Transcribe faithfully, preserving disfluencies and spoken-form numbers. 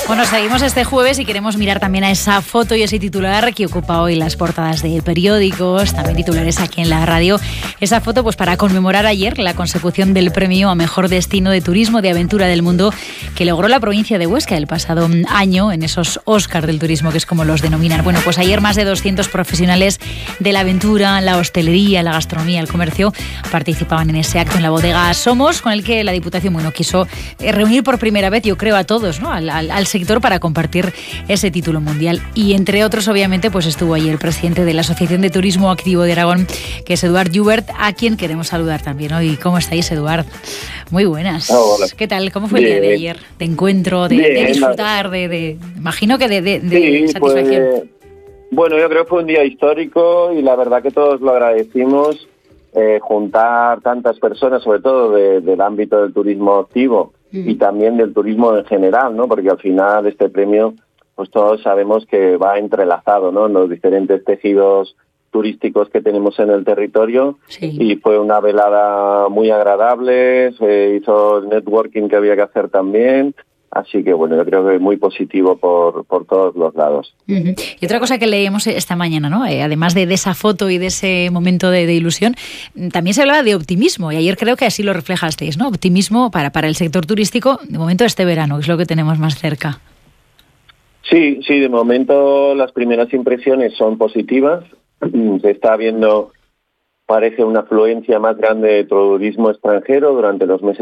Bueno, seguimos este jueves y queremos mirar también a esa foto y ese titular que ocupa hoy las portadas de periódicos, también titulares aquí en la radio. Esa foto pues para conmemorar ayer la consecución del premio a Mejor Destino de Turismo de Aventura del Mundo que logró la provincia de Huesca el pasado año en esos Óscar del turismo, que es como los denominan. Bueno, pues ayer más de doscientos profesionales de la aventura, la hostelería, la gastronomía, el comercio participaban en ese acto en la bodega Somos, con el que la Diputación bueno, quiso reunir por primera vez, yo creo, a todos, ¿no? al, al, al sector para compartir ese título mundial. Y entre otros, obviamente, pues estuvo ahí el presidente de la Asociación de Turismo Activo de Aragón, que es Eduard Joubert, a quien queremos saludar también hoy. ¿Cómo estáis, Eduard? Muy buenas. Hola. ¿Qué tal? ¿Cómo fue Bien. el día de ayer? De encuentro, de, de disfrutar, de, de... imagino que de, de, de sí, satisfacción. Pues, bueno, yo creo que fue un día histórico y la verdad que todos lo agradecimos. Eh, juntar tantas personas, sobre todo de, del ámbito del turismo activo mm. y también del turismo en general, ¿no? Porque al final este premio, pues todos sabemos que va entrelazado, ¿no? En los diferentes tejidos turísticos que tenemos en el territorio. Sí. Y fue una velada muy agradable, se hizo el networking que había que hacer también. Así que, bueno, yo creo que es muy positivo por, por todos los lados. Uh-huh. Y otra cosa que leíamos esta mañana, ¿no? Eh, además de, de esa foto y de ese momento de, de ilusión, también se hablaba de optimismo. Y ayer creo que así lo reflejasteis, ¿no? Optimismo para, para el sector turístico, de momento este verano, que es lo que tenemos más cerca. Sí, sí, de momento las primeras impresiones son positivas. Se está viendo, parece, una afluencia más grande de turismo extranjero durante los meses